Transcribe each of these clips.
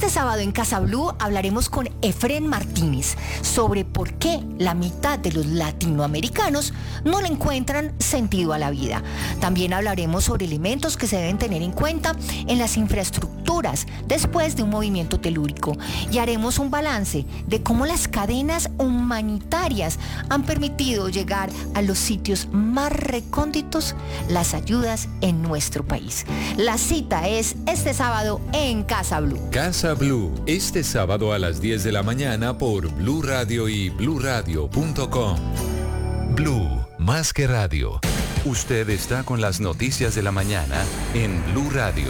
Este sábado en Casa Blue hablaremos con Efrén Martínez sobre por qué la mitad de los latinoamericanos no le encuentran sentido a la vida. También hablaremos sobre elementos que se deben tener en cuenta en las infraestructuras después de un movimiento telúrico y haremos un balance de cómo las cadenas humanitarias han permitido llegar a los sitios más recónditos las ayudas en nuestro país. La cita es este sábado en Casa Blue. Casa Blue, este sábado a las 10 de la mañana por Blue Radio y bluradio.com. Blue, más que radio. Usted está con las noticias de la mañana en Blue Radio.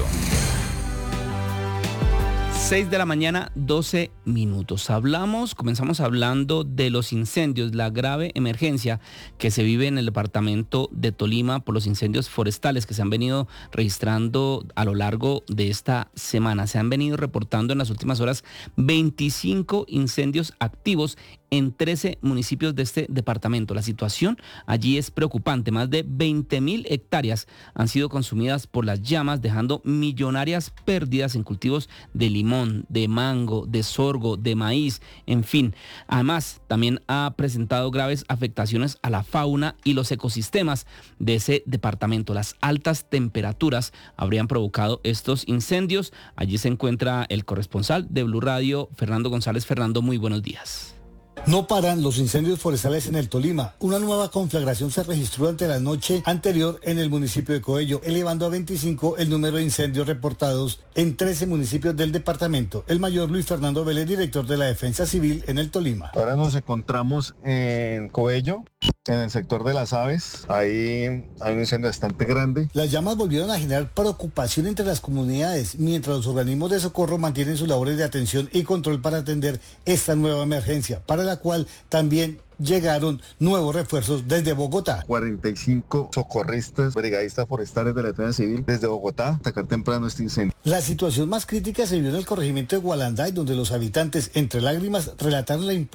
6 de la mañana, 12 minutos. Comenzamos hablando de los incendios, la grave emergencia que se vive en el departamento de Tolima por los incendios forestales que se han venido registrando a lo largo de esta semana. Se han venido reportando en las últimas horas 25 incendios activos en 13 municipios de este departamento. La situación allí es preocupante. Más de 20.000 hectáreas han sido consumidas por las llamas, dejando millonarias pérdidas en cultivos de limón, de mango, de sorgo, de maíz, en fin. Además, también ha presentado graves afectaciones a la fauna y los ecosistemas de ese departamento. Las altas temperaturas habrían provocado estos incendios. Allí se encuentra el corresponsal de Blue Radio, Fernando González. Fernando, muy buenos días. No paran los incendios forestales en el Tolima. Una nueva conflagración se registró durante la noche anterior en el municipio de Coello, elevando a 25 el número de incendios reportados en 13 municipios del departamento. El mayor Luis Fernando Vélez, director de la Defensa Civil en el Tolima. Ahora nos encontramos en Coello, en el sector de las aves. Ahí hay un incendio bastante grande. Las llamas volvieron a generar preocupación entre las comunidades, mientras los organismos de socorro mantienen sus labores de atención y control para atender esta nueva emergencia, para la cual también llegaron nuevos refuerzos desde Bogotá. 45 socorristas, brigadistas forestales de la Defensa Civil desde Bogotá, atacar temprano este incendio. La situación más crítica se vio en el corregimiento de Gualanday, donde los habitantes, entre lágrimas, relataron la importancia